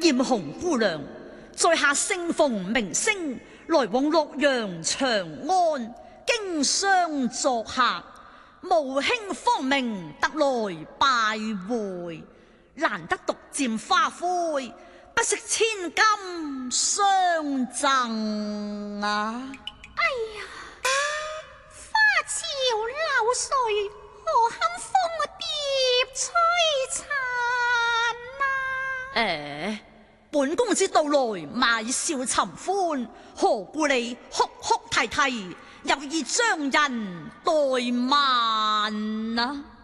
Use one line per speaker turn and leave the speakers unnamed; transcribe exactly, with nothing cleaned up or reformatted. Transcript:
艷紅姑娘，在下盛逢明星，來往洛陽長安，經商作客，無卿芳名特來拜會，難得獨佔花魁，不惜千金相贈啊！
哎呀，花朝流水，何堪風蝶摧殘啊！
誒，本公子到來買笑尋歡，何故你哭哭啼啼，有意將人怠慢啊？